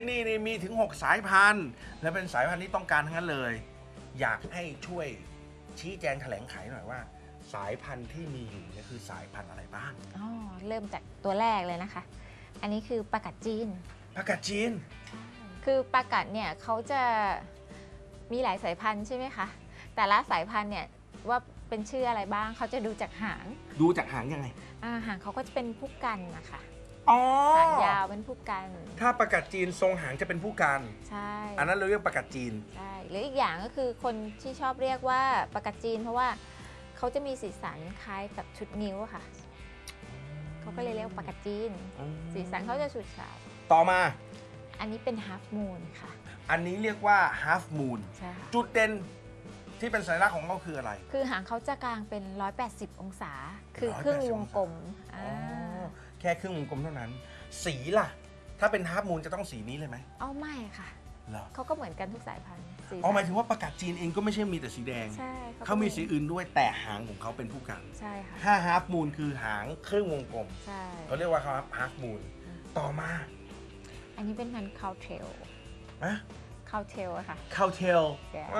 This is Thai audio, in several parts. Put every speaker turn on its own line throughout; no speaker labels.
นี่มีถึง6สายพันธุ์และเป็นสายพันธุ์ที่ต้องการทั้งนั้นเลยอยากให้ช่วยชี้แจงแถลงไขหน่อยว่าสายพันธุ์ที่มีอยู่เนี่ยคือสายพันธุ์อะไรบ้าง
เริ่มจากตัวแรกเลยนะคะ อันนี้คือปลากัดจีน
ปลากัดจีน
คือปลากัดเนี่ยเขาจะมีหลายสายพันธุ์ใช่ไหมคะแต่ละสายพันธุ์เนี่ยว่าเป็นชื่ออะไรบ้างเขาจะดูจากหาง
ยังไง
หางเขาก็จะเป็นผู้กันนะคะหางยาวเป็นผู้กัน
ถ้าปลากัดจีนทรงหางจะเป็นผู้กัน
ใช่
อันนั้นเราเรียกปลากัดจีน
ใช่หรืออีกอย่างก็คือคนที่ชอบเรียกว่าปลากัดจีนเพราะว่าเขาจะมีสีสันคล้ายกับชุดนิ้วค่ะเขาก็เลยเรียกปลากัดจีนสีสันเขาจะฉูดฉาด
ต่อมา
อันนี้เป็น half moon ค่ะ
อันนี้เรียกว่า half moon
ใช่ค่ะ
จุดเด่นที่เป็นสัญลักษณ์ของเขาคืออะไร
คือหางเขาจะกลางเป็น180องศาคือครึ่งวงกลม
แค่ครึ่งวงกลมเท่านั้นสีล่ะถ้าเป็น half moon จะต้องสีนี้เลยไหม
ไม่ค่ะเขาก็เหมือนกันทุกสายพันธุ์
หมายถึงว่าปลากัดจีนเองก็ไม่ใช่มีแต่สีแดง
ใช่
เขามีสีอื่นด้วยแต่หางของเขาเป็นผู้กัน
ใช่ค่ะ
ถ้า half moon คือหางครึ่งวงกลม
ใช่
เขาเรียกว่า half moon ต่อมา
อันนี้เป็นพันธุ์คาวเทลคาวเทลค่ะ
คาวเทล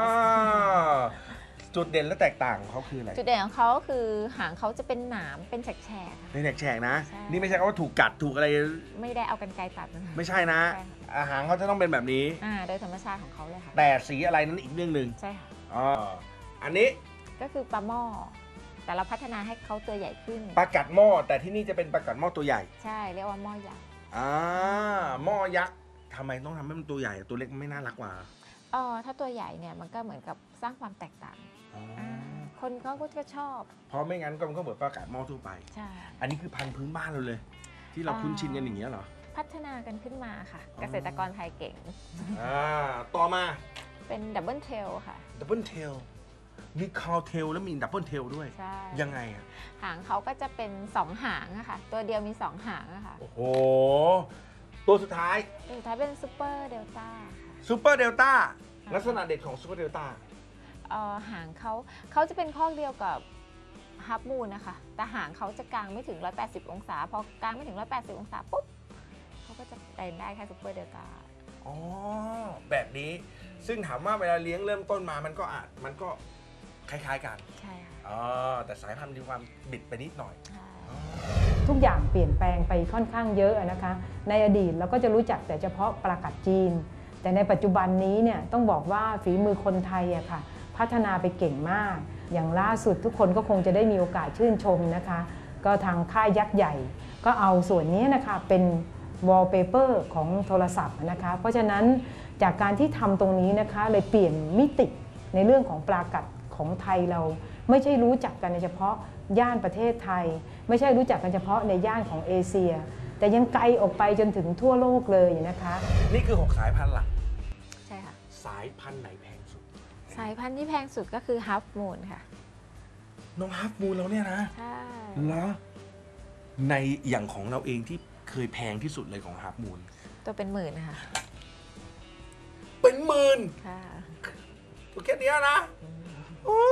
จุดเด่นและแตกต่างของเขาคืออะไร
จุดเด่นของเขาคือหางเขาจะเป็นหนามเป็นแฉกๆ
เป็นแฉกๆนะนี่ไม่ใช่ว่าถูกกัดถูกอะไร
ไม่ได้เอากรรไกรตัดนะ
ไม่ใช่นะหางเขาจะต้องเป็นแบบนี้
โดยธรรมชาติของเขาเลยค่ะ
แต่สีอะไรนั้นอีกเรื่องหนึ่ง
ใช่ค่ะ
อันนี้
ก็คือปลาหม้อแต่เราพัฒนาให้เขาตัวใหญ่ขึ้น
ปลากัดหม้อแต่ที่นี่จะเป็นปลากัดหม้อตัวใหญ่
ใช่เรียกว่าหม้อยักษ์
หม้อยักษ์ทำไมต้องทำให้มันตัวใหญ่ตัวเล็กไม่น่ารักกว่า
ถ้าตัวใหญ่เนี่ยมันก็เหมือนกับสร้างความแตกต่างคนเขาก็ชอบ
เพราะไม่งั้นก็มันก็เหมือนปลากัดหม้อทั่วไป
ใช่
อันนี้คือพันธุ์พื้นบ้านเราเลยที่เราคุ้นชินกันอย่างเงี้ยเหรอ
พัฒนากันขึ้นมาค่ะเกษตรกรไทยเก่ง
ต่อมา
เป็นดับเบิลเทลค่ะ
ดับเบิลเทลมีคาวเทลแล้วมีดับเบิลเทลด้วย
ใช่
ยังไง
หางเขาก็จะเป็น2หางอะค่ะตัวเดียวมี2หางอะค่ะ
โอ้โหตัวสุดท้าย
เป็นซูเปอร์เดลต้าค่ะ
ซูเปอร์เดลต้าลักษณะเด่นของซูเปอร์เดลต้า
หางเขาจะเป็นข้อเดียวกับฮับมูนนะคะแต่หางเขาจะกลางไม่ถึง180องศาพอกลางไม่ถึง180องศาปุ๊บเขาก็จะได้แค่ซูเปอร์เดลต้า
แบบนี้ซึ่งถามว่าเวลาเลี้ยงเริ่มต้นมามันก็คล้ายๆกัน
ใช่ค่ะ
แต่สายพันธุ์มีความบิดไปนิดหน่อย
ทุกอย่างเปลี่ยนแปลงไปค่อนข้างเยอะนะคะในอดีตเราก็จะรู้จักแต่เฉพาะปลากัดจีนแต่ในปัจจุบันนี้เนี่ยต้องบอกว่าฝีมือคนไทยอะค่ะพัฒนาไปเก่งมากอย่างล่าสุดทุกคนก็คงจะได้มีโอกาสชื่นชมนะคะก็ทางค่ายยักษ์ใหญ่ก็เอาส่วนนี้นะคะเป็นวอลเปเปอร์ของโทรศัพท์นะคะเพราะฉะนั้นจากการที่ทำตรงนี้นะคะเลยเปลี่ยนมิติในเรื่องของปลากัดของไทยเราไม่ใช่รู้จักกันเฉพาะย่านประเทศไทยไม่ใช่รู้จักกันเฉพาะในย่านของเอเชียแต่ยังไกลออกไปจนถึงทั่วโลกเลยนะคะ
นี่คือ6สายพันธุ์หลัก
ใช่ค่ะ
สายพันธุ์ไหนแพงสุด
สายพันธุ์ที่แพงสุดก็คือฮับมูนค่ะ
น้องฮับมูนเราเนี่ยนะ
ใช่
แล้วในอย่างของเราเองที่เคยแพงที่สุดเลยของฮับมูน
ตัวเป็นหมื่นนะคะ
เป็นหมื่น
ค่ะ
ตัวแค่นี้นะโอ้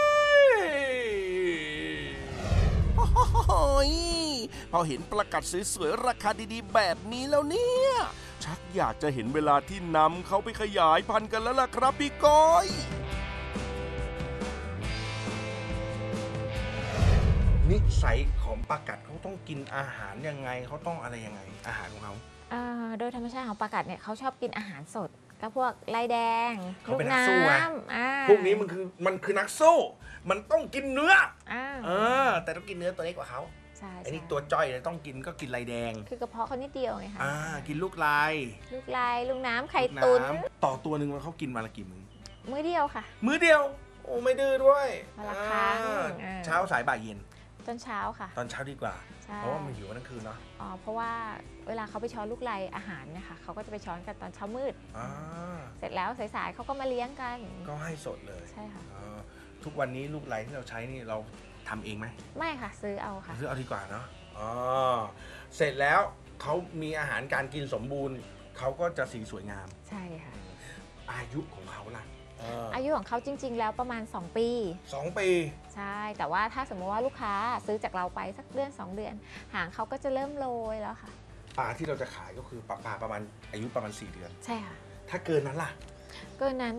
ยพอเห็นประกาศสวยๆราคาดีๆแบบนี้แล้วเนี่ยชักอยากจะเห็นเวลาที่นำเขาไปขยายพันธุ์กันแล้วล่ะครับพี่ก้อยนิสัยของปลากัดเขาต้องกินอาหารยังไงเขาต้องอะไรยังไงอาหารของเขา
โดยธรรมชาติของปลากัดเนี่ยเขาชอบกินอาหารสดก็พวกลายแดง
ลูกน้ำพวกนี้มันคือนักสู้มันต้องกินเนื้อแต่ต้องกินเนื้อตัวเล็กกว่าเขาไอ้นี่ตัวจ้อยเลยต้องกินก็กินลายแดง
คือกระเพาะเขานิดเดียวไงคะ
กินลูกลาย
ลูกน้ำไข่ตุ๋น
ต่อตัวหนึ่งเขากินวันละกี่มื้อ
มื้อเดียวค่ะ
มื้อเดียวโอ้ไม่ดื้อด้วย
วันละครั้ง
เช้าสายบ่ายเย็น
ตอนเช้าค่ะ
ตอนเช้าดีกว่าเพราะว่ามันหิวทั้งคืนเนาะ
เพราะว่าเวลาเขาไปช้อนลูกลายอาหารนะคะเขาก็จะไปช้อนกันตอนเช้ามืดเสร็จแล้วสายๆเขาก็มาเลี้ยงกัน
ก็ให้สดเลย
ใช่ค่ะ
ทุกวันนี้ลูกลายที่เราใช้นี่เราทำเองไหม
ไม่ค่ะซื้อเอาค่ะ
ซื้อเอาดีกว่าเนาะเสร็จแล้วเขามีอาหารการกินสมบูรณ์เขาก็จะสีสวยงาม
ใช่ค่ะ
อายุของเขาล่ะ
อายุของเขาจริงๆแล้วประมาณ2 ปี
2 ปี
ใช่แต่ว่าถ้าสมมติว่าลูกค้าซื้อจากเราไปสักเดือน2 เดือนหางเขาก็จะเริ่มโรยแล้วค่ะ
ปลาที่เราจะขายก็คือปลาประมาณอายุประมาณ4 เดือน
ใช่ค่ะ
ถ้าเกินนั้นล่ะ
เกินนั้น